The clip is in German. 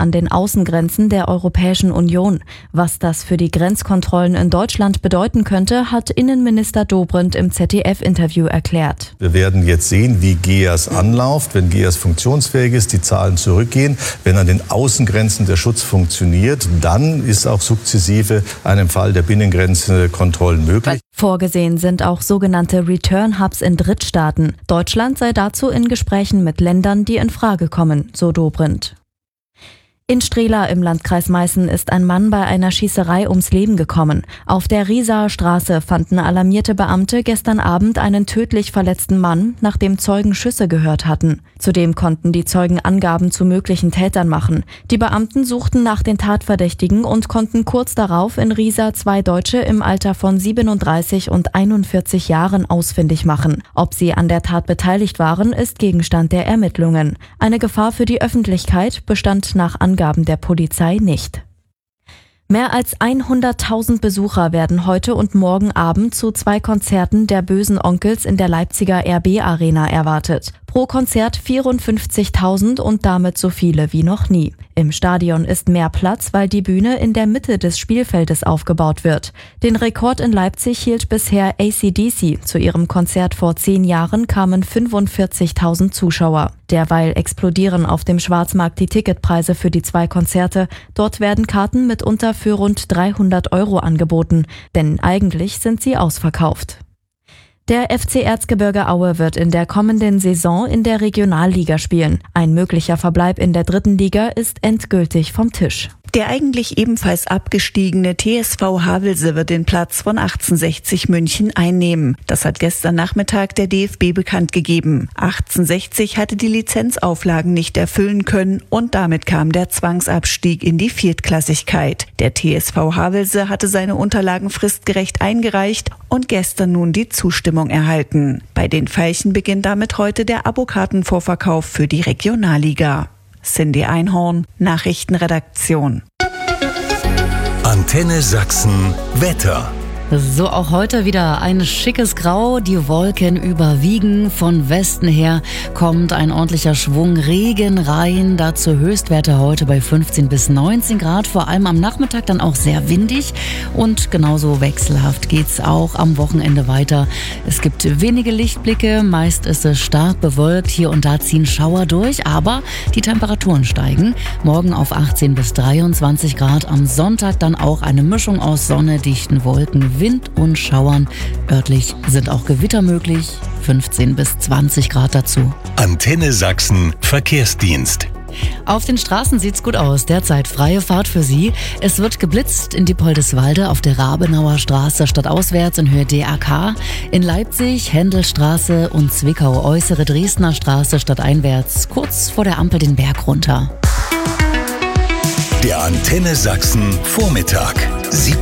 an den Außengrenzen der Europäischen Union. Was das für die Grenzkontrollen in Deutschland bedeuten könnte, hat Innenminister Dobrindt im ZDF-Interview erklärt. Wir werden jetzt sehen, wie GEAS anläuft, wenn GEAS funktionsfähig ist, die Zahlen zurückgehen. Wenn an den Außengrenzen der Schutz funktioniert, dann ist auch sukzessive einem Fall der Binnengrenzkontrollen möglich. Vorgesehen sind auch sogenannte Return-Hubs in Drittstaaten. Deutschland sei dazu in Gesprächen mit Ländern, die in Frage kommen, so Dobrindt. In Strehla im Landkreis Meißen ist ein Mann bei einer Schießerei ums Leben gekommen. Auf der Riesaer Straße fanden alarmierte Beamte gestern Abend einen tödlich verletzten Mann, nachdem Zeugen Schüsse gehört hatten. Zudem konnten die Zeugen Angaben zu möglichen Tätern machen. Die Beamten suchten nach den Tatverdächtigen und konnten kurz darauf in Riesa 2 Deutsche im Alter von 37 und 41 Jahren ausfindig machen. Ob sie an der Tat beteiligt waren, ist Gegenstand der Ermittlungen. Eine Gefahr für die Öffentlichkeit bestand nach Angaben der Polizei nicht. Mehr als 100.000 Besucher werden heute und morgen Abend zu 2 Konzerten der Böhsen Onkelz in der Leipziger RB Arena erwartet. Pro Konzert 54.000 und damit so viele wie noch nie. Im Stadion ist mehr Platz, weil die Bühne in der Mitte des Spielfeldes aufgebaut wird. Den Rekord in Leipzig hielt bisher AC/DC. Zu ihrem Konzert vor 10 Jahren kamen 45.000 Zuschauer. Derweil explodieren auf dem Schwarzmarkt die Ticketpreise für die 2 Konzerte. Dort werden Karten mitunter für rund 300 € angeboten, denn eigentlich sind sie ausverkauft. Der FC Erzgebirge Aue wird in der kommenden Saison in der Regionalliga spielen. Ein möglicher Verbleib in der 3. Liga ist endgültig vom Tisch. Der eigentlich ebenfalls abgestiegene TSV Havelse wird den Platz von 1860 München einnehmen. Das hat gestern Nachmittag der DFB bekannt gegeben. 1860 hatte die Lizenzauflagen nicht erfüllen können und damit kam der Zwangsabstieg in die Viertklassigkeit. Der TSV Havelse hatte seine Unterlagen fristgerecht eingereicht und gestern nun die Zustimmung erhalten. Bei den Veilchen beginnt damit heute der Abokartenvorverkauf für die Regionalliga. Cindy Einhorn, Nachrichtenredaktion. Antenne Sachsen Wetter. So, auch heute wieder ein schickes Grau, die Wolken überwiegen. Von Westen her kommt ein ordentlicher Schwung Regen rein. Dazu Höchstwerte heute bei 15 bis 19 Grad. Vor allem am Nachmittag dann auch sehr windig. Und genauso wechselhaft geht's auch am Wochenende weiter. Es gibt wenige Lichtblicke, meist ist es stark bewölkt. Hier und da ziehen Schauer durch, aber die Temperaturen steigen. Morgen auf 18 bis 23 Grad. Am Sonntag dann auch eine Mischung aus Sonne, dichten Wolken, Wind und Schauern. Örtlich sind auch Gewitter möglich. 15 bis 20 Grad dazu. Antenne Sachsen Verkehrsdienst. Auf den Straßen sieht's gut aus. Derzeit freie Fahrt für Sie. Es wird geblitzt in Diepoldeswalde auf der Rabenauer Straße stadtauswärts in Höhe DAK. In Leipzig, Händelstraße und Zwickau äußere Dresdner Straße stadteinwärts. Kurz vor der Ampel den Berg runter. Der Antenne Sachsen Vormittag. 17